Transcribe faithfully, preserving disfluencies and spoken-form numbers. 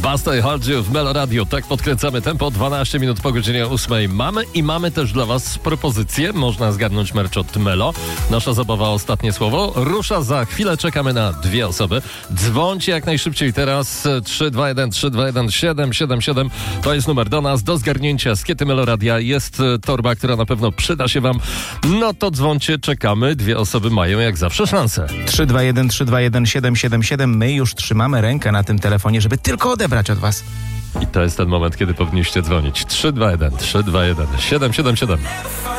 Basta i Hold You w Melo Radio. Tak podkręcamy tempo. dwanaście minut po godzinie ósmej mamy i mamy też dla was propozycję. Można zgarnąć merch od Melo. Nasza zabawa Ostatnie Słowo rusza za chwilę. Czekamy na dwie osoby. Dzwońcie jak najszybciej teraz. trzy dwa jeden trzy dwa jeden siedem siedem siedem to jest numer do nas. Do zgarnięcia z Kiety Melo Radia jest torba, która na pewno przyda się wam. No to dzwońcie, czekamy. Dwie osoby mają jak zawsze szansę. trzy dwa jeden trzy dwa jeden siedem siedem siedem. My już trzymamy rękę na tym telefonie, żeby tylko odebrać od was. I to jest ten moment, kiedy powinniście dzwonić. trzy dwa jeden trzy dwa jeden siedem siedem siedem.